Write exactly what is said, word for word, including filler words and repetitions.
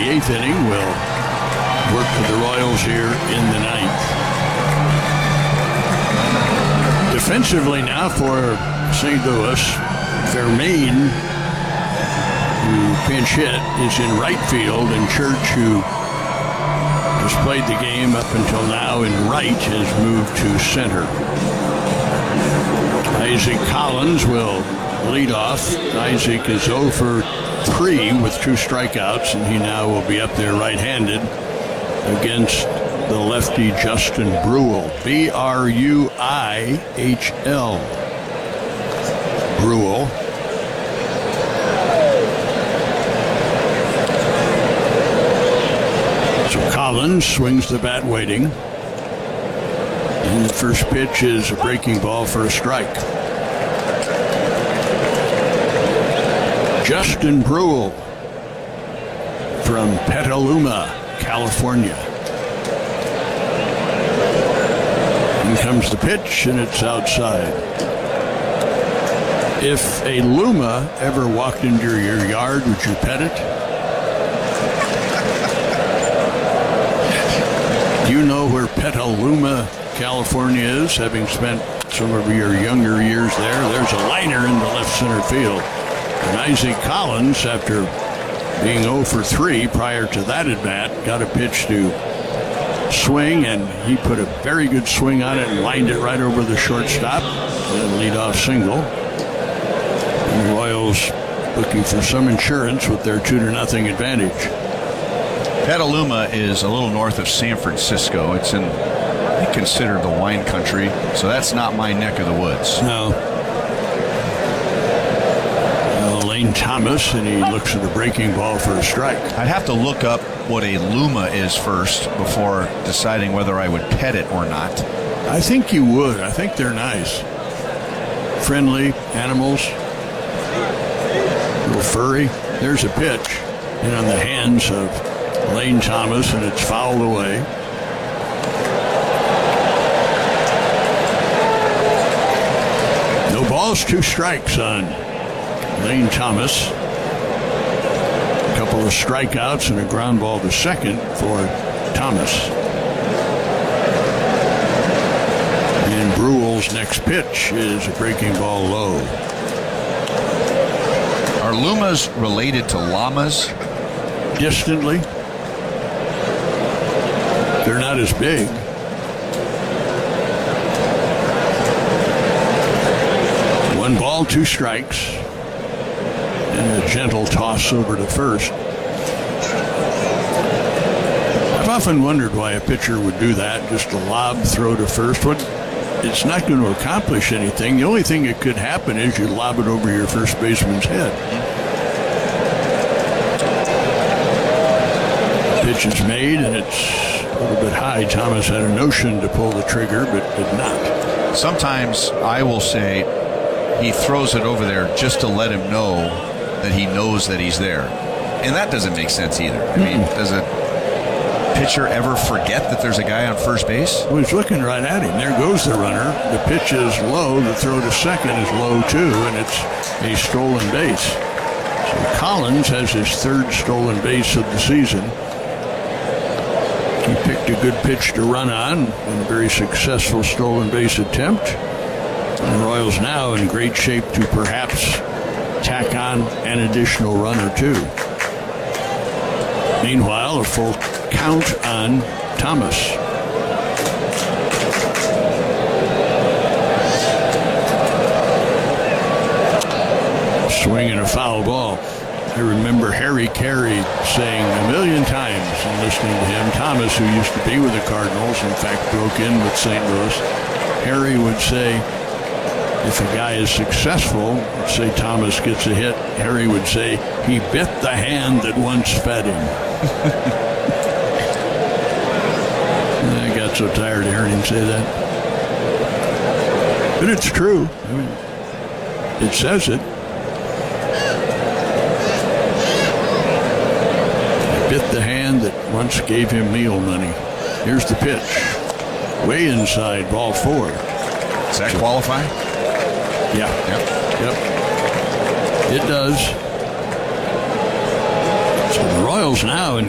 the eighth inning will work for the Royals here in the ninth. Defensively now for Saint Louis, Vermain, who pinch hit, is in right field, and Church, who has played the game up until now in right, has moved to center. Isaac Collins will lead off. Isaac is oh for three with two strikeouts, and he now will be up there right-handed against the lefty Justin Bruihl. B R U I H L. Bruihl. So Collins swings the bat waiting. And the first pitch is a breaking ball for a strike. Justin Bruihl from Petaluma, California. In comes the pitch, and it's outside. If a Luma ever walked into your yard, would you pet it? Do you know where Petaluma, California is, having spent some of your younger years there? There's a liner in the left center field. And Isaac Collins, after being oh for three prior to that at bat, got a pitch to swing, and he put a very good swing on it and lined it right over the shortstop. And leadoff single. And the Royals looking for some insurance with their two to nothing advantage. Petaluma is a little north of San Francisco. It's in considered the wine country, so that's not my neck of the woods. No. Uh, Lane Thomas, and he looks at a breaking ball for a strike. I'd have to look up what a Luma is first before deciding whether I would pet it or not. I think you would. I think they're nice. Friendly animals. A little furry. There's a pitch in on the hands of Lane Thomas, and it's fouled away. No balls, two strikes on Lane Thomas. A couple of strikeouts and a ground ball to second for Thomas. And Bruihl's next pitch is a breaking ball low. Are Lumas related to llamas? Distantly. They're not as big. One ball, two strikes, and a gentle toss over to first. I've often wondered why a pitcher would do that, just a lob throw to first. What? It's not going to accomplish anything. The only thing that could happen is you lob it over your first baseman's head. Pitch is made, and it's a little bit high. Thomas had a notion to pull the trigger, but did not. Sometimes I will say he throws it over there just to let him know that he knows that he's there. And that doesn't make sense either. I mean, mm-mm. Does a pitcher ever forget that there's a guy on first base? Well, he's looking right at him. There goes the runner. The pitch is low. The throw to second is low, too, and it's a stolen base. So Collins has his third stolen base of the season. He picked a good pitch to run on in a very successful stolen base attempt. And the Royals now in great shape to perhaps tack on an additional run or two. Meanwhile, a full count on Thomas. Swing and a foul ball. I remember Harry Carey saying a million times and listening to him, Thomas, who used to be with the Cardinals, in fact broke in with Saint Louis, Harry would say, if a guy is successful, say Thomas gets a hit, Harry would say, he bit the hand that once fed him. I got so tired of hearing him say that. But it's true. I mean, it says it. Bit the hand that once gave him meal money. Here's the pitch. Way inside, ball four. Does that qualify? Yeah. Yep. Yep. It does. So the Royals now in